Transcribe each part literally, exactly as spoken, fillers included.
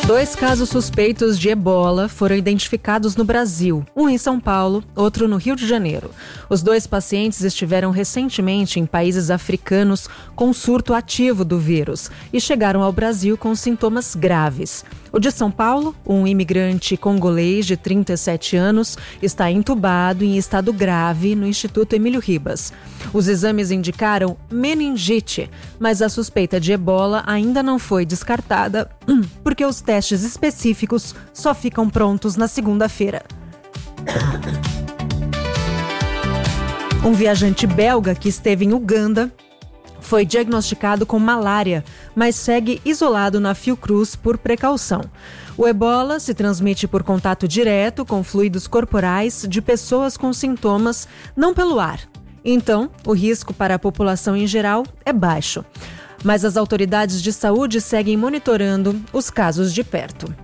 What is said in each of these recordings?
Dois casos suspeitos de ebola foram identificados no Brasil, um em São Paulo, outro no Rio de Janeiro. Os dois pacientes estiveram recentemente em países africanos com surto ativo do vírus e chegaram ao Brasil com sintomas graves. O de São Paulo, um imigrante congolês de trinta e sete anos, está entubado em estado grave no Instituto Emílio Ribas. Os exames indicaram meningite, mas a suspeita de ebola ainda não foi descartada porque os testes específicos só ficam prontos na segunda-feira. Um viajante belga que esteve em Uganda foi diagnosticado com malária, mas segue isolado na Fiocruz por precaução. O ebola se transmite por contato direto com fluidos corporais de pessoas com sintomas, não pelo ar. Então, o risco para a população em geral é baixo. Mas as autoridades de saúde seguem monitorando os casos de perto.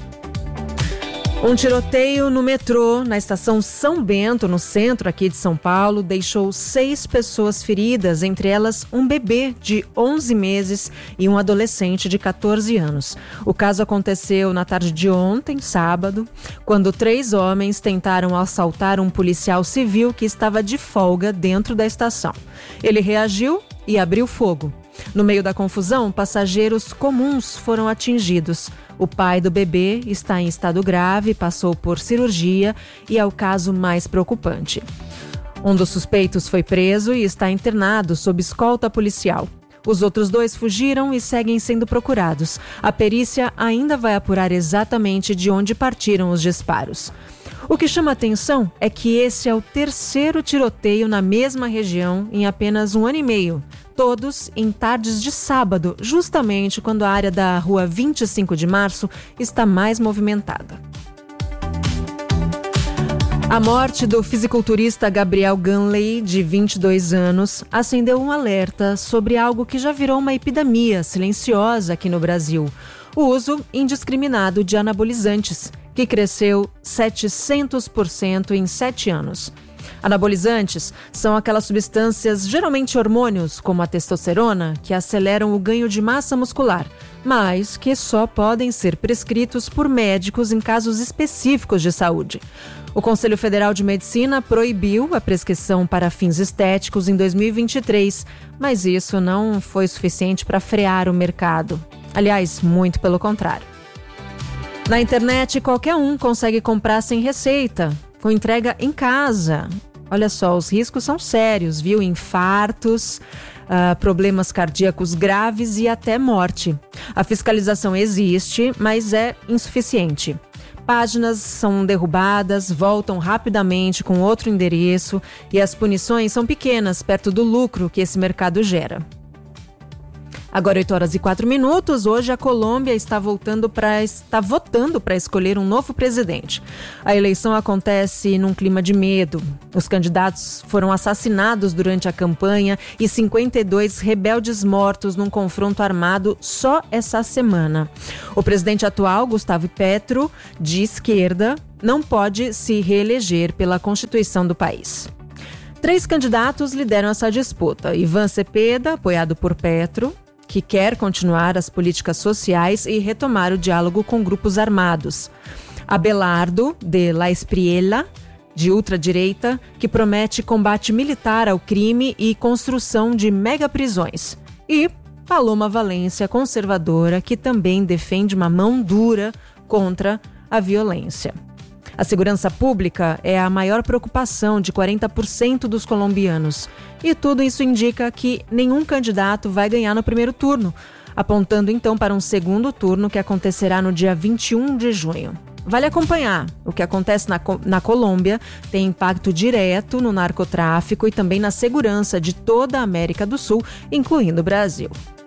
Um tiroteio no metrô, na estação São Bento, no centro aqui de São Paulo, deixou seis pessoas feridas, entre elas um bebê de onze meses e um adolescente de catorze anos. O caso aconteceu na tarde de ontem, sábado, quando três homens tentaram assaltar um policial civil que estava de folga dentro da estação. Ele reagiu e abriu fogo. No meio da confusão, passageiros comuns foram atingidos. O pai do bebê está em estado grave, passou por cirurgia e é o caso mais preocupante. Um dos suspeitos foi preso e está internado sob escolta policial. Os outros dois fugiram e seguem sendo procurados. A perícia ainda vai apurar exatamente de onde partiram os disparos. O que chama atenção é que esse é o terceiro tiroteio na mesma região em apenas um ano e meio. Todos em tardes de sábado, justamente quando a área da rua vinte e cinco de março está mais movimentada. A morte do fisiculturista Gabriel Ganley, de vinte e dois anos, acendeu um alerta sobre algo que já virou uma epidemia silenciosa aqui no Brasil: o uso indiscriminado de anabolizantes, que cresceu setecentos por cento em sete anos. Anabolizantes são aquelas substâncias, geralmente hormônios, como a testosterona, que aceleram o ganho de massa muscular, mas que só podem ser prescritos por médicos em casos específicos de saúde. O Conselho Federal de Medicina proibiu a prescrição para fins estéticos em dois mil e vinte e três, mas isso não foi suficiente para frear o mercado. Aliás, muito pelo contrário. Na internet, qualquer um consegue comprar sem receita, com entrega em casa. Olha só, os riscos são sérios, viu? Infartos, uh, problemas cardíacos graves e até morte. A fiscalização existe, mas é insuficiente. Páginas são derrubadas, voltam rapidamente com outro endereço e as punições são pequenas perto do lucro que esse mercado gera. Agora oito horas e quatro minutos, hoje a Colômbia está, voltando pra, está votando para escolher um novo presidente. A eleição acontece num clima de medo. Os candidatos foram assassinados durante a campanha e cinquenta e dois rebeldes mortos num confronto armado só essa semana. O presidente atual, Gustavo Petro, de esquerda, não pode se reeleger pela Constituição do país. Três candidatos lideram essa disputa: Ivan Cepeda, apoiado por Petro, que quer continuar as políticas sociais e retomar o diálogo com grupos armados; Abelardo de la Espriella, de ultradireita, que promete combate militar ao crime e construção de megaprisões; e Paloma Valência, conservadora, que também defende uma mão dura contra a violência. A segurança pública é a maior preocupação de quarenta por cento dos colombianos. E tudo isso indica que nenhum candidato vai ganhar no primeiro turno, apontando então para um segundo turno que acontecerá no dia vinte e um de junho. Vale acompanhar. O que acontece na, na Colômbia tem impacto direto no narcotráfico e também na segurança de toda a América do Sul, incluindo o Brasil.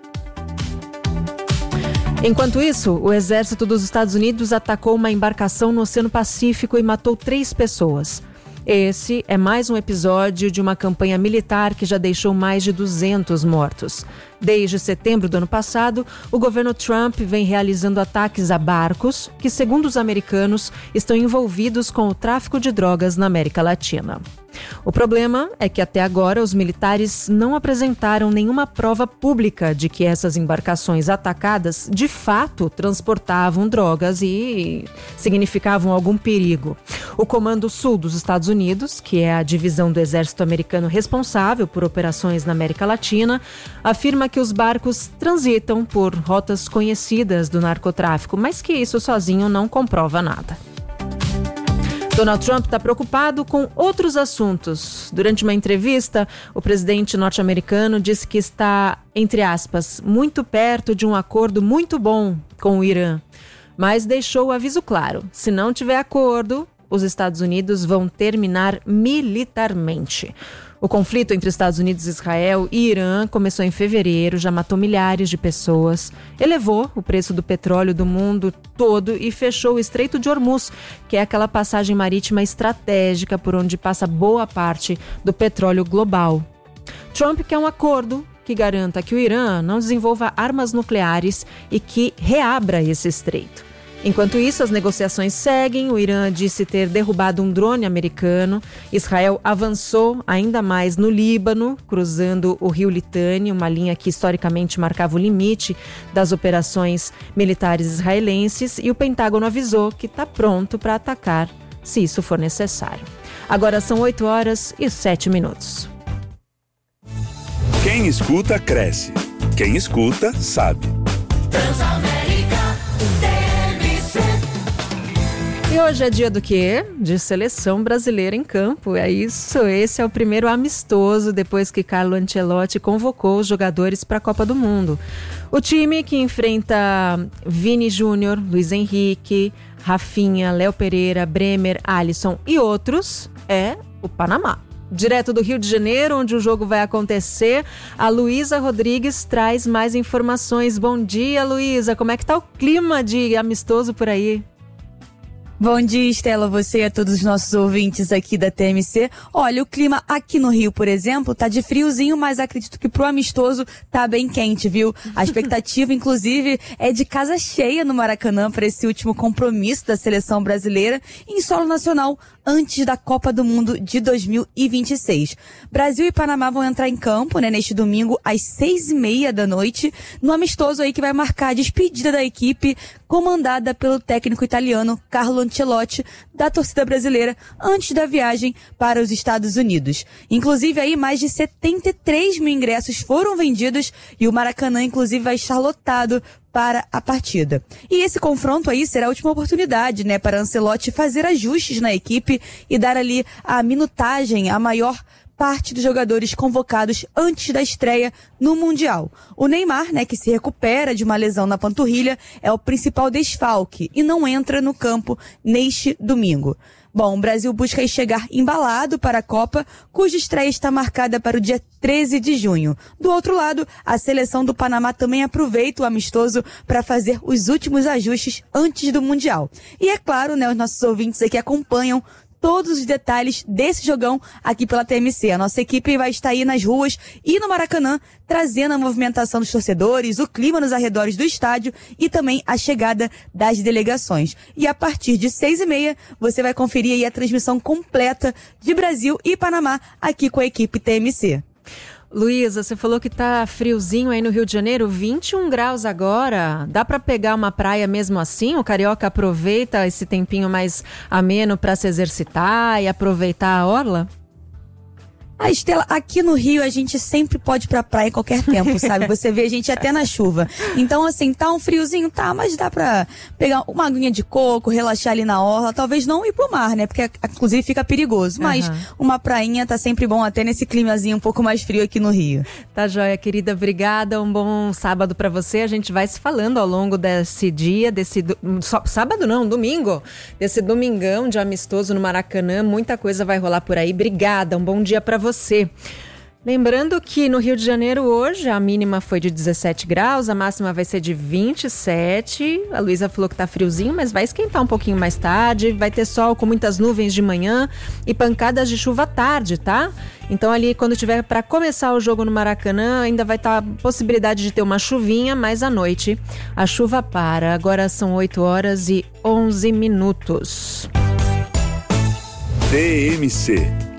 Enquanto isso, o exército dos Estados Unidos atacou uma embarcação no Oceano Pacífico e matou três pessoas. Esse é mais um episódio de uma campanha militar que já deixou mais de duzentos mortos. Desde setembro do ano passado, o governo Trump vem realizando ataques a barcos que, segundo os americanos, estão envolvidos com o tráfico de drogas na América Latina. O problema é que até agora os militares não apresentaram nenhuma prova pública de que essas embarcações atacadas de fato transportavam drogas e significavam algum perigo. O Comando Sul dos Estados Unidos, que é a divisão do exército americano responsável por operações na América Latina, afirma que os barcos transitam por rotas conhecidas do narcotráfico, mas que isso sozinho não comprova nada. Donald Trump está preocupado com outros assuntos. Durante uma entrevista, o presidente norte-americano disse que está, entre aspas, muito perto de um acordo muito bom com o Irã, mas deixou o aviso claro: se não tiver acordo, os Estados Unidos vão terminar militarmente. O conflito entre Estados Unidos, Israel e Irã começou em fevereiro, já matou milhares de pessoas, elevou o preço do petróleo do mundo todo e fechou o Estreito de Hormuz, que é aquela passagem marítima estratégica por onde passa boa parte do petróleo global. Trump quer um acordo que garanta que o Irã não desenvolva armas nucleares e que reabra esse estreito. Enquanto isso, as negociações seguem. O Irã disse ter derrubado um drone americano. Israel avançou ainda mais no Líbano, cruzando o rio Litani, uma linha que historicamente marcava o limite das operações militares israelenses. E o Pentágono avisou que está pronto para atacar se isso for necessário. Agora são oito horas e sete minutos. Quem escuta, cresce. Quem escuta, sabe. E hoje é dia do quê? De seleção brasileira em campo. É isso, esse é o primeiro amistoso depois que Carlo Ancelotti convocou os jogadores para a Copa do Mundo. O time que enfrenta Vini Júnior, Luiz Henrique, Rafinha, Léo Pereira, Bremer, Alisson e outros é o Panamá. Direto do Rio de Janeiro, onde o jogo vai acontecer, a Luísa Rodrigues traz mais informações. Bom dia, Luísa. Como é que tá o clima de amistoso por aí? Bom dia, Estela, você e a todos os nossos ouvintes aqui da T M C. Olha, o clima aqui no Rio, por exemplo, tá de friozinho, mas acredito que pro amistoso tá bem quente, viu? A expectativa, inclusive, é de casa cheia no Maracanã para esse último compromisso da seleção brasileira em solo nacional antes da Copa do Mundo de dois mil e vinte e seis. Brasil e Panamá vão entrar em campo, né, neste domingo às seis e meia da noite, no amistoso aí que vai marcar a despedida da equipe comandada pelo técnico italiano Carlo Ancelotti, da torcida brasileira, antes da viagem para os Estados Unidos. Inclusive, aí mais de setenta e três mil ingressos foram vendidos e o Maracanã, inclusive, vai estar lotado para a partida. E esse confronto aí será a última oportunidade, né, para Ancelotti fazer ajustes na equipe e dar ali a minutagem, a maior parte dos jogadores convocados antes da estreia no Mundial. O Neymar, né, que se recupera de uma lesão na panturrilha, é o principal desfalque e não entra no campo neste domingo. Bom, o Brasil busca aí chegar embalado para a Copa, cuja estreia está marcada para o dia treze de junho. Do outro lado, a seleção do Panamá também aproveita o amistoso para fazer os últimos ajustes antes do Mundial. E é claro, né, os nossos ouvintes aqui acompanham todos os detalhes desse jogão aqui pela T M C. A nossa equipe vai estar aí nas ruas e no Maracanã, trazendo a movimentação dos torcedores, o clima nos arredores do estádio e também a chegada das delegações. E a partir de seis e meia, você vai conferir aí a transmissão completa de Brasil e Panamá aqui com a equipe T M C. Luísa, você falou que tá friozinho aí no Rio de Janeiro, vinte e um graus agora. Dá para pegar uma praia mesmo assim? O carioca aproveita esse tempinho mais ameno para se exercitar e aproveitar a orla? A Estela, aqui no Rio a gente sempre pode ir pra praia em qualquer tempo, sabe? Você vê a gente até na chuva. Então, assim, tá um friozinho, tá, mas dá pra pegar uma aguinha de coco, relaxar ali na orla, talvez não ir pro mar, né? Porque, inclusive, fica perigoso. Mas uhum. uma prainha tá sempre bom, até nesse climazinho um pouco mais frio aqui no Rio. Tá joia, querida. Obrigada. Um bom sábado pra você. A gente vai se falando ao longo desse dia, desse... Do... Só... Sábado não, domingo. Desse domingão de amistoso no Maracanã. Muita coisa vai rolar por aí. Obrigada. Um bom dia pra você. Você. Lembrando que no Rio de Janeiro hoje a mínima foi de dezessete graus, a máxima vai ser de vinte e sete. A Luísa falou que tá friozinho, mas vai esquentar um pouquinho mais tarde. Vai ter sol com muitas nuvens de manhã e pancadas de chuva à tarde, tá? Então ali quando tiver para começar o jogo no Maracanã ainda vai estar tá a possibilidade de ter uma chuvinha, mas à noite a chuva para. Agora são oito horas e onze minutos. T M C.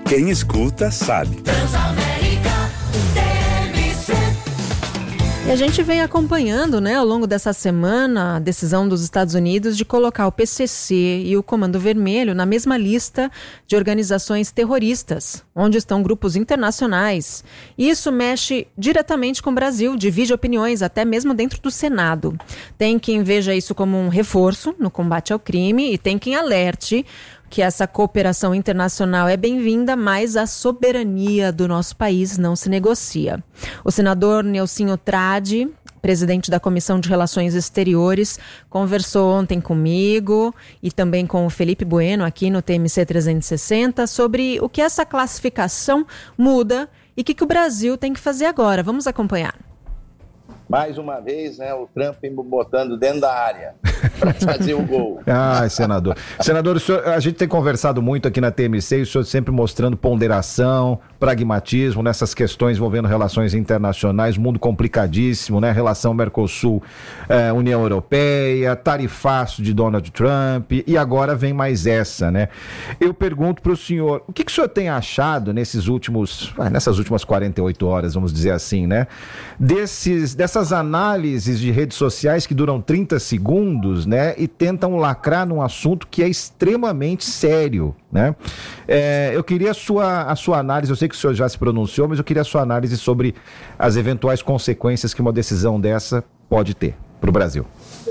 Quem escuta, sabe. Transamérica, T M C. E a gente vem acompanhando, né, ao longo dessa semana, a decisão dos Estados Unidos de colocar o P C C e o Comando Vermelho na mesma lista de organizações terroristas, onde estão grupos internacionais. E isso mexe diretamente com o Brasil, divide opiniões, até mesmo dentro do Senado. Tem quem veja isso como um reforço no combate ao crime e tem quem alerte que essa cooperação internacional é bem-vinda, mas a soberania do nosso país não se negocia. O senador Nelsinho Tradi, presidente da Comissão de Relações Exteriores, conversou ontem comigo e também com o Felipe Bueno aqui no T M C trezentos e sessenta sobre o que essa classificação muda e o que, que o Brasil tem que fazer agora. Vamos acompanhar. Mais uma vez, né, o Trump me botando dentro da área para fazer o gol. Ai, senador. Senador, o senhor, a gente tem conversado muito aqui na T M C e o senhor sempre mostrando ponderação, pragmatismo nessas questões envolvendo relações internacionais, mundo complicadíssimo, né? Relação Mercosul, eh, União Europeia, tarifaço de Donald Trump e agora vem mais essa, né? Eu pergunto para o senhor, o que, que o senhor tem achado nesses últimos, ah, nessas últimas quarenta e oito horas, vamos dizer assim, né? Desses, dessas Essas análises de redes sociais que duram trinta segundos, né, e tentam lacrar num assunto que é extremamente sério, né? É, eu queria a sua, a sua análise, eu sei que o senhor já se pronunciou, mas eu queria a sua análise sobre as eventuais consequências que uma decisão dessa pode ter para o Brasil.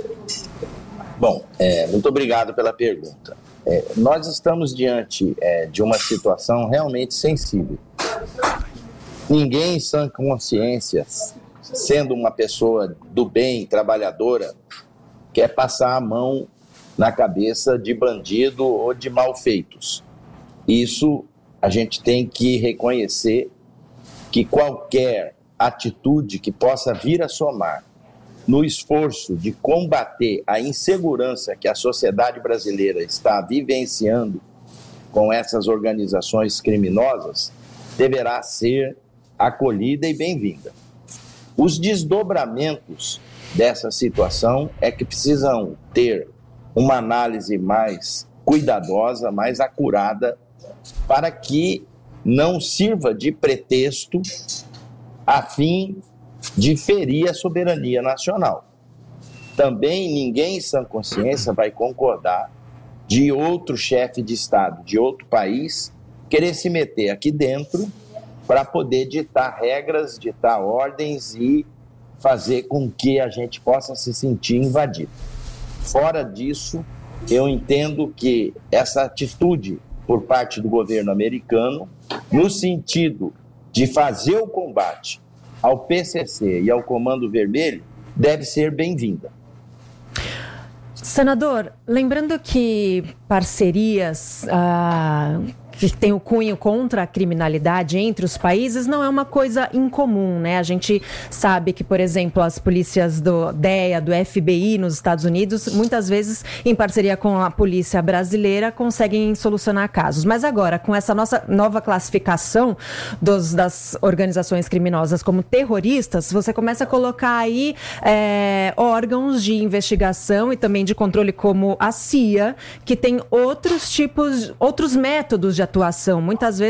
Bom, é, muito obrigado pela pergunta. É, nós estamos diante é, de uma situação realmente sensível. Ninguém em sã consciência, sendo uma pessoa do bem, trabalhadora, quer passar a mão na cabeça de bandido ou de malfeitos. Isso a gente tem que reconhecer que qualquer atitude que possa vir a somar no esforço de combater a insegurança que a sociedade brasileira está vivenciando com essas organizações criminosas deverá ser acolhida e bem-vinda. Os desdobramentos dessa situação é que precisam ter uma análise mais cuidadosa, mais acurada, para que não sirva de pretexto a fim de ferir a soberania nacional. Também ninguém em sã consciência vai concordar de outro chefe de Estado, de outro país, querer se meter aqui dentro para poder ditar regras, ditar ordens e fazer com que a gente possa se sentir invadido. Fora disso, eu entendo que essa atitude por parte do governo americano, no sentido de fazer o combate ao P C C e ao Comando Vermelho, deve ser bem-vinda. Senador, lembrando que parcerias ah, que tem o cunho contra a criminalidade entre os países não é uma coisa incomum, né? A gente sabe que, por exemplo, as polícias do D E A, do F B I nos Estados Unidos, muitas vezes, em parceria com a polícia brasileira, conseguem solucionar casos. Mas agora, com essa nossa nova classificação dos, das organizações criminosas como terroristas, você começa a colocar aí é, órgãos de investigação e também de controle como a C I A, que tem outros tipos, outros métodos de atuação. Muitas vezes